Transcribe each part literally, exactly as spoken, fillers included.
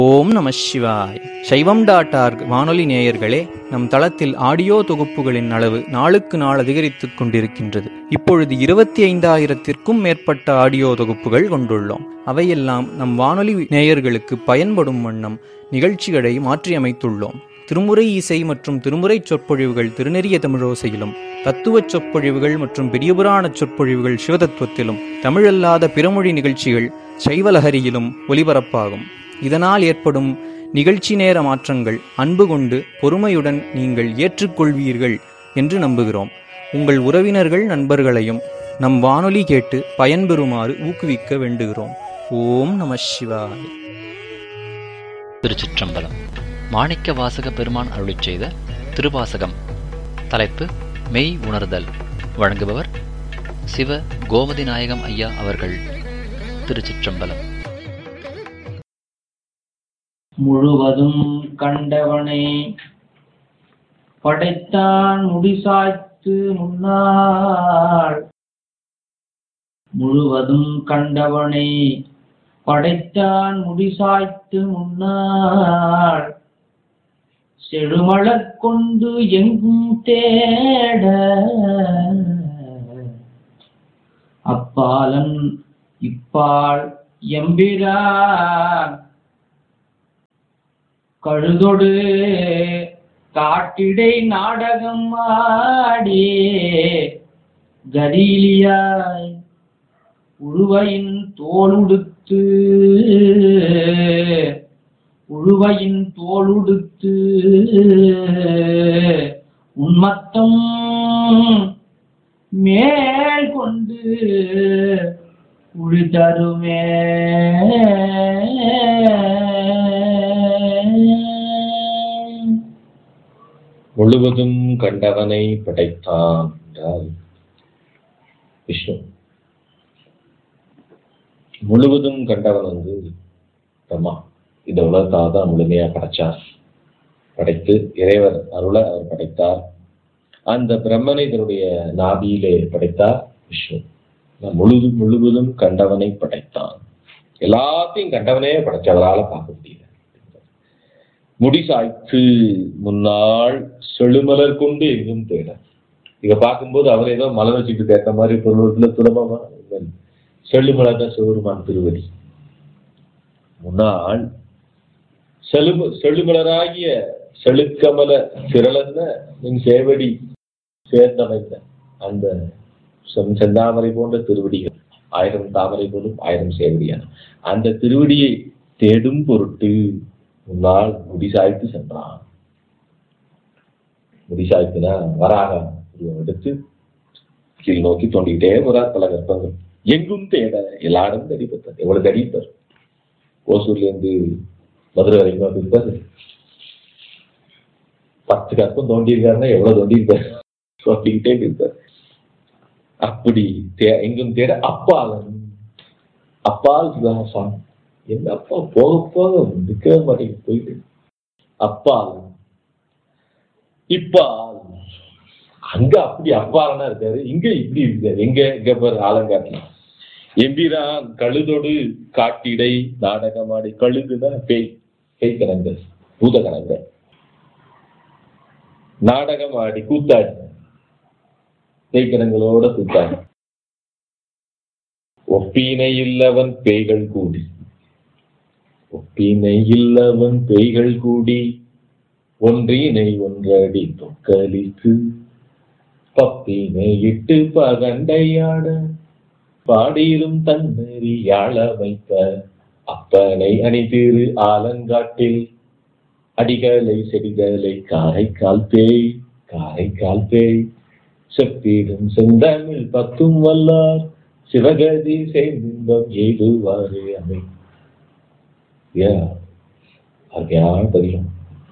ஓம் நம சிவாய். சைவம் டாட் ஆர்க் வானொலி நேயர்களே, நம் தளத்தில் ஆடியோ தொகுப்புகளின் அளவு நாளுக்கு நாள் அதிகரித்துக் கொண்டிருக்கின்றது. இப்பொழுது இருபத்தி ஐந்தாயிரத்திற்கும் மேற்பட்ட ஆடியோ தொகுப்புகள் கொண்டுள்ளோம். அவையெல்லாம் நம் வானொலி நேயர்களுக்கு பயன்படும் வண்ணம் நிகழ்ச்சிகளை மாற்றியமைத்துள்ளோம். திருமுறை இசை மற்றும் திருமுறை சொற்பொழிவுகள் திருநெறிய தமிழோசையிலும், தத்துவச் சொற்பொழிவுகள் மற்றும் பெரியபுராண சொற்பொழிவுகள் சிவதத்துவத்திலும், தமிழல்லாத பிறமொழி நிகழ்ச்சிகள் சைவலஹரியிலும் ஒலிபரப்பாகும். இதனால் ஏற்படும் நிகழ்ச்சி நேர மாற்றங்கள் அன்பு கொண்டு பொறுமையுடன் நீங்கள் ஏற்றுக்கொள்வீர்கள் என்று நம்புகிறோம். உங்கள் உறவினர்கள் நண்பர்களையும் நம் வானொலி கேட்டு பயன்பெறுமாறு ஊக்குவிக்க வேண்டுகிறோம். ஓம் நம சிவாய். திருச்சிற்றம்பலம். மாணிக்க வாசக பெருமான் அருளிச் செய்த திருவாசகம். தலைப்பு மெய் உணர்தல். வழங்குபவர் சிவ கோமதி நாயகம் ஐயா அவர்கள். திருச்சிற்றம்பலம். முழுவதும் கண்டவனை படைத்தான் முடிசாய்த்து முன்னாள். முழுவதும் கண்டவனை படைத்தான் முடிசாய்த்து முன்னாள். செழுமலர் கொண்டு எங்கும் தேட அப்பாலன் இப்பால் எம்பிரான். கழுதொடு காட்டிடை நாடகம் ஆடி கரீலியாய் உழுவையின் தோளுடுத்து உழுவையின் தோளுடுத்து உன்மத்தம் மேல் கொண்டு உழி தருமே. முழுவதும் கண்டவனை படைத்தான் என்றால் விஷ்ணு. முழுவதும் கண்டவன் வந்து பிரம்மா. இந்த உலகத்தான் முழுமையா படைச்சார். படைத்து இறைவர் அருள அவர் படைத்தார். அந்த பிரம்மனை தன்னுடைய நாபியிலே படைத்தார் விஷ்ணு. முழு முழுவதும் கண்டவனை படைத்தான். எல்லாத்தையும் கண்டவனே படைச்சவரால பார்க்க முடியல. முடிசாய்த்து முன்னாள் செழுமலர் கொண்டு எங்கும் தேட. இத பார்க்கும்போது அவர் ஏதோ மலர் வச்சுட்டு கேட்ட மாதிரி பொருள்ல சுலபமா செழுமலர் தான் சிவருமான் திருவடி. முன்னாள் செழு செழுமலராகிய செழுக்கமல திரளன்ன நின் சேவடி சேர்ந்தமைத்த அந்த செந்தாமரை போன்ற திருவடிகள், ஆயிரம் தாமரை போலும் ஆயிரம் சேவடியான அந்த திருவடியை தேடும் பொருட்டு முன்னால் முடிசாய்த்து சென்றான். முடிசாய்த்துனா வராக எடுத்து கீழ் நோக்கி தோண்டிக்கிட்டே போறார். பல கற்பங்கள் எங்கும் தேட எல்லா இடமும் தேடிப்பட்டார். எவ்வளவு தேடிப்பார். ஓசூர்ல இருந்து மதுரை வரைக்கும் இருப்பாரு. பத்து கற்பம் தோண்டி இருக்காருன்னா எவ்வளவு தோண்டி இருப்பாரு. தோண்டிக்கிட்டே இருப்பார். அப்படி தே எங்கும் தேட அப்பாலன் அப்பால் சிவகாசான். என்ன அப்பா போக போக நிற்க மாட்டேங்க போயிட்டு அப்பால் இப்பால். அங்க அப்படி அப்பாலனா இருக்காரு, இங்க இப்படி இருக்காரு. எங்க எங்க பாரு ஆலங்காட்டில எம்பிரான் கழுதொடு காட்டிடை நாடகமாடி. கழுதுனா பேய், பேய் கணங்க பூத கணங்க. நாடகமாடி கூத்தாடி, பேய் கணங்களோட கூத்தாடி. ஒப்பீனை இல்லவன் பேய்கள் கூடி ஒப்பினை இல்லவன் பேய்கள் கூடி ஒன்றினை ஒன்றடி தொக்கலித்து பப்பினை இட்டு பகண்டையாட பாடியிலும் தன்னறி யாழ வைத்த அப்பனை அணிதிரு ஆலங்காட்டில் அடிகளை செடிகளை காரைக்கால் பேய் காரைக்கால் பேய் செப்பிடும் செந்தமிழ் பத்தும் வல்லார் சிவகதி செய்தின்பம் எய்துவாறு அமை. பதிலும்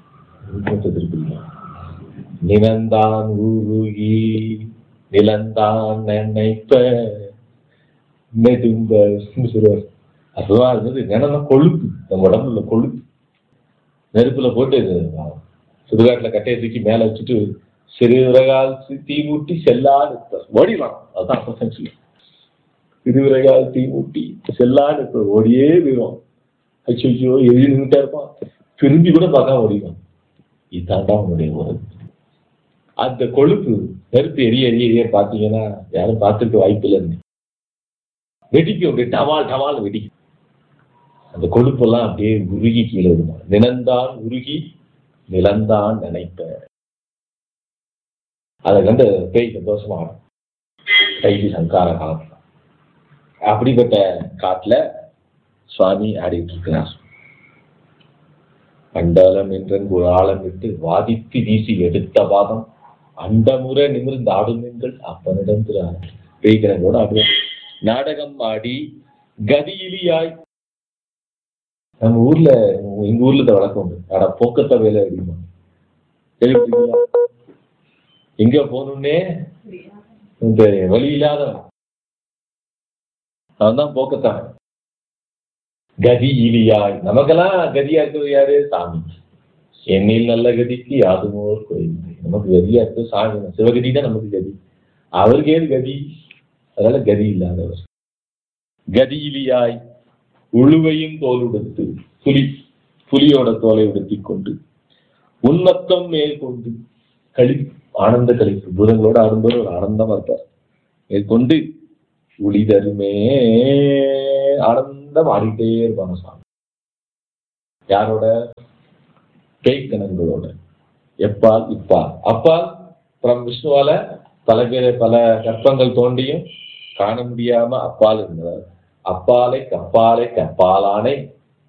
நிலந்தான் உருகி நிலந்தான் நினைப்ப நெடும்ப சொல்லுவார். அதுவா இருந்தது. நினைனா கொழுப்பு, நம்ம உடம்புல கொழுப்பு. நெருப்புல போட்டு சுடுகாட்டுல கட்டையை தூக்கி மேல வச்சுட்டு சிறுவிரகால் தீ மூட்டி செல்லாது ஓடிவான். அதுதான் சொல்லி சிறுவிரகால் தீ மூட்டி செல்லாது ஓடியே போயிடும். ஐயோ எழுதி நின்றுட்டா இருப்பான், திரும்பி கூட பார்க்காம ஓடிவான். இதாண்டா உன்னுடைய உறவு. அந்த கொழுப்பு நெருப்பு எரிய எரிய எரிய பார்த்தீங்கன்னா யாரும் பார்த்துருக்க வாய்ப்பு இல்லைன்னு வெடிக்கும், அப்படியே டவால் டவால் வெடிக்கும். அந்த கொழுப்பெல்லாம் அப்படியே உருகி கீழே விடுமா. நிலந்தான் உருகி நிலந்தான் நினைப்ப. அதை கண்டு பேய் சந்தோஷமா ஆடும். கைதி சங்கார காலம் அப்படிப்பட்ட காட்டுல சுவாமி ஆடிட்டு இருக்கிறார். அண்டலம் என்றன் ஒரு ஆழம் விட்டு வாதித்து வீசி எடுத்த வாதம் அண்டமுறை நிமிர்ந்து ஆடும் எங்கள் அப்பனிடம் திரு பேய்கிறதோட ஆடுவோம். நாடகம் ஆடி கதியிலியாய். நம்ம ஊர்ல எங்க ஊர்ல இந்த வழக்கம் உண்டு. ஆனா போக்கத்த வேலை அப்படிமா கேள்விப்பட்டீங்களா? எங்க போகணும்னே இந்த வழி இல்லாதவன் அவன் தான் போக்கத்தான். கதி இலியாய். நமக்கெல்லாம் கதியா இருக்கிறது யாரு? சாமி. என்னில் நல்ல கதிக்கு யாதுமோர் கோயில். நமக்கு கதியா இருக்கிறது சாமி. சிவகதி தான் நமக்கு கதி. அவருக்கு ஏது கதி? அதனால கதி இல்லாதவர். கதியிலியாய் உழுவையும் தோல் உடுத்து, புலி புலியோட தோலை உடுத்தி கொண்டு உன்மத்தம் மேல் கொண்டு களி ஆனந்த கழிப்பு பூதங்களோட ஆடும்போது ஒரு ஆனந்தமா இருப்பார். மேற்கொண்டு உளிதருமே ஆனந்தம் ஆடிட்டே இருப்பாங்க சாமி. யாரோட? பேய்கணங்களோட. எப்பால் இப்பால். அப்பால் புறம் விஷ்ணுவால பல பேர் பல கற்பங்கள் தோண்டியும் காண முடியாம அப்பால் இருந்தார். அப்பாலை கப்பாலை கப்பாலானை